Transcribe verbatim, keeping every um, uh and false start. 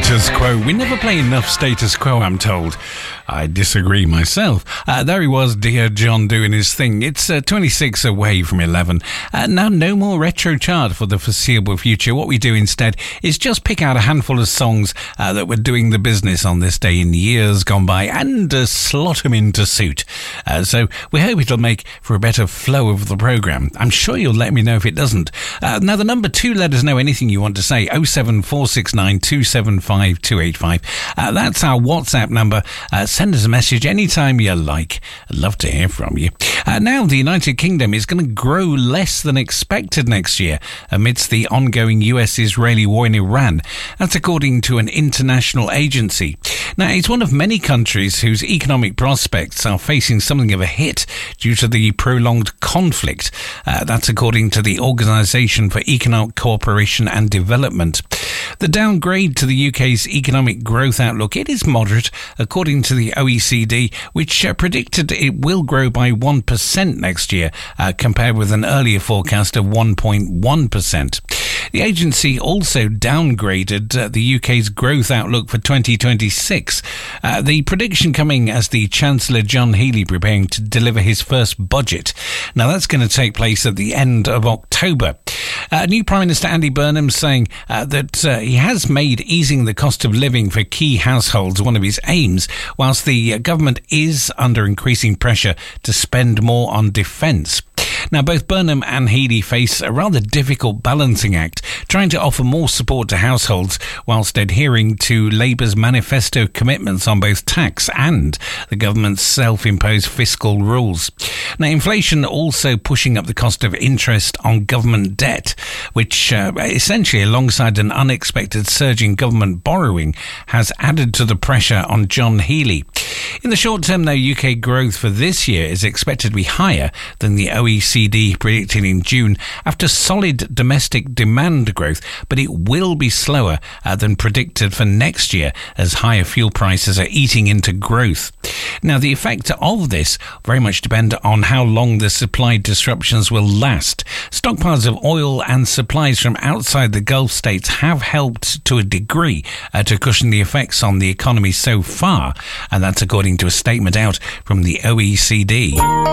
Status quo. We never play enough status quo, I'm told. I disagree myself. Uh, there he was, Dear John, doing his thing. It's uh, twenty-six away from eleven. Uh, now, no more retro chart for the foreseeable future. What we do instead is just pick out a handful of songs uh, that were doing the business on this day in years gone by and uh, slot them into suit. Uh, so we hope it'll make for a better flow of the programme. I'm sure you'll let me know if it doesn't. Uh, now, the number two, let us know anything you want to say. oh seven four six nine two seven five two eight five. Uh, that's our WhatsApp number. Uh, send us a message anytime you like. I'd love to hear from you. Uh, now, the United Kingdom is going to grow less than expected next year amidst the ongoing U S-Israeli war in Iran. That's according to an international agency. Now, it's one of many countries whose economic prospects are facing something of a hit due to the prolonged conflict. Uh, that's according to the Organisation for Economic Cooperation and Development. The downgrade to the U K's economic growth outlook, it is moderate, according to the O E C D, which uh, predicted it will grow by one percent next year, uh, compared with an earlier forecast of one point one percent. The agency also downgraded uh, the U K's growth outlook for twenty twenty-six. Uh, the prediction coming as the Chancellor John Healey preparing to deliver his first budget. Now, that's going to take place at the end of October. Uh, new Prime Minister Andy Burnham saying uh, that uh, he has made easing the cost of living for key households one of his aims, whilst the uh, government is under increasing pressure to spend more on defence. Now, both Burnham and Healey face a rather difficult balancing act, trying to offer more support to households whilst adhering to Labour's manifesto commitments on both tax and the government's self-imposed fiscal rules. Now, inflation also pushing up the cost of interest on government debt, which uh, essentially, alongside an unexpected surge in government borrowing, has added to the pressure on John Healey. In the short term, though, U K growth for this year is expected to be higher than the O E C D predicted in June after solid domestic demand growth, but it will be slower uh, than predicted for next year as higher fuel prices are eating into growth. Now, the effect of this very much depend on how long the supply disruptions will last. Stockpiles of oil and supplies from outside the Gulf states have helped to a degree uh, to cushion the effects on the economy so far, and that's according to a statement out from the O E C D.